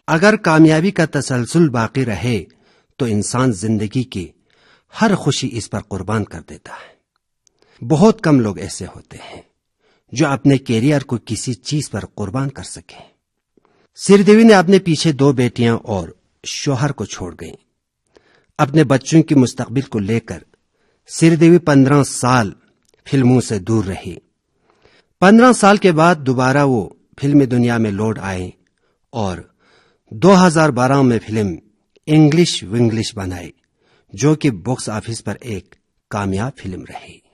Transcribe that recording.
अगर कामयाबी का तसलसल बाकी रहे तो इंसान जिंदगी की हर खुशी इस पर कुर्बान कर देता है। बहुत कम लोग ऐसे होते हैं जो अपने कैरियर को किसी चीज पर कुर्बान कर सके। श्रीदेवी ने अपने पीछे 2 बेटियां और शौहर को छोड़ गई। अपने बच्चों की मुस्तकबिल को लेकर श्रीदेवी 15 साल फिल्मों से दूर रही। 15 साल के बाद दोबारा वो फिल्मी दुनिया में लौट आए और 2012 में फिल्म इंग्लिश विंग्लिश बनाई, जो कि बॉक्स ऑफिस पर एक कामयाब फिल्म रही।